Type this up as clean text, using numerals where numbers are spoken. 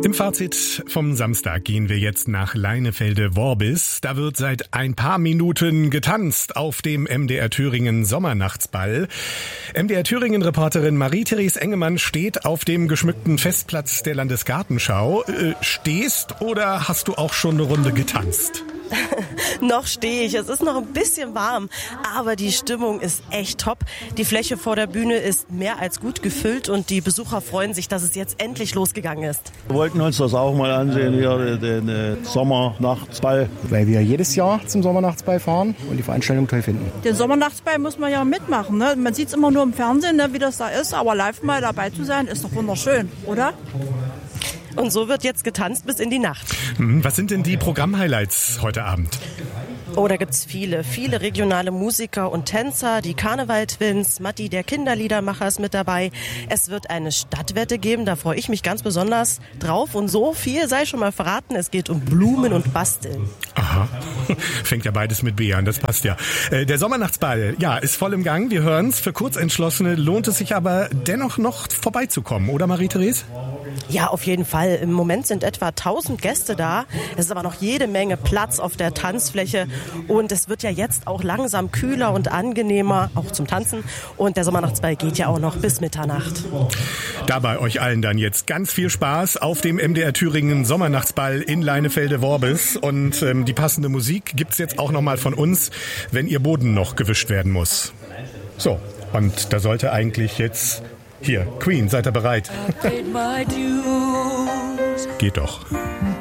Im Fazit vom Samstag gehen wir jetzt nach Leinefelde-Worbis. Da wird seit ein paar Minuten getanzt auf dem MDR Thüringen Sommernachtsball. MDR Thüringen-Reporterin Marie-Therese Engemann steht auf dem geschmückten Festplatz der Landesgartenschau. Stehst oder hast du auch schon eine Runde getanzt? Noch stehe ich. Es ist noch ein bisschen warm, aber die Stimmung ist echt top. Die Fläche vor der Bühne ist mehr als gut gefüllt und die Besucher freuen sich, dass es jetzt endlich losgegangen ist. Wir wollten uns das auch mal ansehen, hier den Sommernachtsball. Weil wir jedes Jahr zum Sommernachtsball fahren und die Veranstaltung toll finden. Den Sommernachtsball muss man ja mitmachen. Ne? Man sieht es immer nur im Fernsehen, ne, wie das da ist, aber live mal dabei zu sein, ist doch wunderschön, oder? Und so wird jetzt getanzt bis in die Nacht. Was sind denn die Programm-Highlights heute Abend? Oh, da gibt's viele regionale Musiker und Tänzer. Die Karneval-Twins, Matti, der Kinderliedermacher, ist mit dabei. Es wird eine Stadtwette geben, da freue ich mich ganz besonders drauf. Und so viel sei schon mal verraten, es geht um Blumen und Basteln. Aha, fängt ja beides mit B an, das passt ja. Der Sommernachtsball, ja, ist voll im Gang, wir hören's. Für Kurzentschlossene lohnt es sich aber dennoch noch vorbeizukommen, oder Marie-Therese? Ja, auf jeden Fall. Im Moment sind etwa 1000 Gäste da. Es ist aber noch jede Menge Platz auf der Tanzfläche. Und es wird ja jetzt auch langsam kühler und angenehmer, auch zum Tanzen. Und der Sommernachtsball geht ja auch noch bis Mitternacht. Dabei euch allen dann jetzt ganz viel Spaß auf dem MDR Thüringen Sommernachtsball in Leinefelde-Worbis. Und die passende Musik gibt's jetzt auch nochmal von uns, wenn ihr Boden noch gewischt werden muss. So, und da sollte eigentlich jetzt... Hier, Queen, seid ihr bereit? Geht doch.